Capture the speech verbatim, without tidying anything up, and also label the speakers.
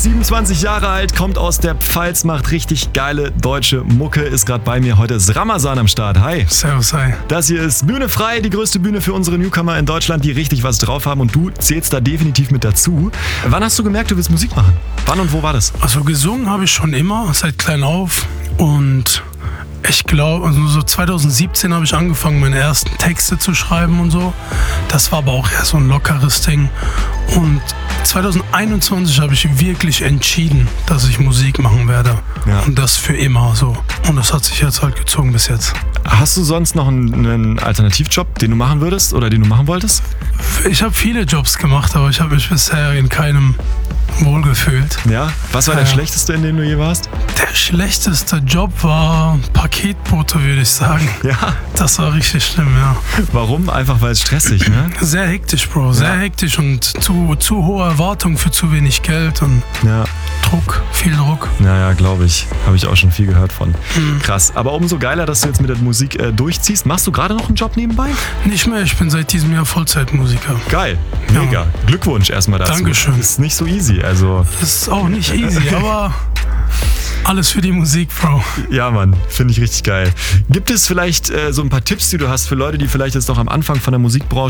Speaker 1: siebenundzwanzig Jahre alt, kommt aus der Pfalz, macht richtig geile deutsche Mucke, ist gerade bei mir. Heute ist Ramazan am Start. Hi.
Speaker 2: Servus, hi.
Speaker 1: Das hier ist Bühne frei, die größte Bühne für unsere Newcomer in Deutschland, die richtig was drauf haben, und du zählst da definitiv mit dazu. Wann hast du gemerkt, du willst Musik machen? Wann und wo war das?
Speaker 2: Also gesungen habe ich schon immer, seit klein auf, und ich glaube, also so zwanzig siebzehn habe ich angefangen, meine ersten Texte zu schreiben und so. Das war aber auch eher so ein lockeres Ding. Und zwanzig einundzwanzig habe ich wirklich entschieden, dass ich Musik machen werde. Ja. Und das für immer so. Und das hat sich jetzt halt gezogen bis jetzt.
Speaker 1: Hast du sonst noch einen, einen Alternativjob, den du machen würdest oder den du machen wolltest?
Speaker 2: Ich habe viele Jobs gemacht, aber ich habe mich bisher in keinem wohlgefühlt.
Speaker 1: Ja? Was war der ja. schlechteste, in dem du je warst?
Speaker 2: Der schlechteste Job war Paketbote, würde ich sagen.
Speaker 1: Ja?
Speaker 2: Das war richtig schlimm, ja.
Speaker 1: Warum? Einfach weil es stressig, ne?
Speaker 2: Sehr hektisch, Bro. Sehr ja. hektisch und zu, zu hohe Erwartungen für zu wenig Geld und
Speaker 1: ja.
Speaker 2: Druck, viel Druck.
Speaker 1: Naja, glaube ich. Habe ich auch schon viel gehört von. Mhm. Krass. Aber umso geiler, dass du jetzt mit der Musik äh, durchziehst. Machst du gerade noch einen Job nebenbei?
Speaker 2: Nicht mehr. Ich bin seit diesem Jahr Vollzeitmusiker.
Speaker 1: Geil. Mega. Ja. Glückwunsch erstmal dazu.
Speaker 2: Dankeschön.
Speaker 1: Das ist nicht so easy. Also
Speaker 2: das ist auch nicht easy, aber alles für die Musik, Bro.
Speaker 1: Ja, Mann. Finde ich richtig geil. Gibt es vielleicht äh, so ein paar Tipps, die du hast für Leute, die vielleicht jetzt noch am Anfang von der Musikbranche